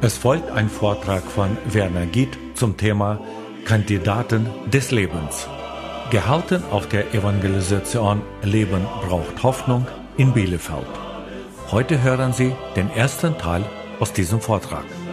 Es folgt ein Vortrag von Werner Gitt zum Thema Kandidaten des Lebens, gehalten auf der Evangelisation Leben braucht Hoffnung in Bielefeld. Heute hören Sie den ersten Teil aus diesem Vortrag.